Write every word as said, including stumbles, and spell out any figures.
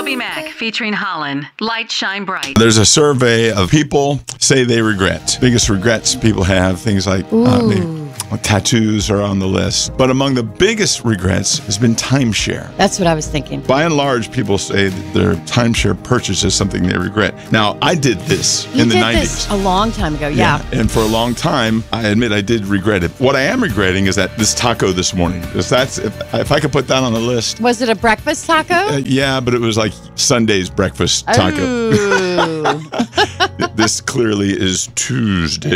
TobyMac featuring Holland. Light shine bright. There's a survey of people say they regret. Biggest regrets people have, things like uh, maybe tattoos are on the list. But among the biggest regrets has been timeshare. That's what I was thinking. By and large, people say that their timeshare purchase is something they regret. Now, I did this You in the did nineties. this a long time ago, yeah. And for a long time, I admit I did regret it. What I am regretting is that this taco this morning. Because that's if, if I could put that on the list. Was it a breakfast taco? Uh, yeah, but it was like Sunday's breakfast taco. Ooh. This clearly is Tuesday.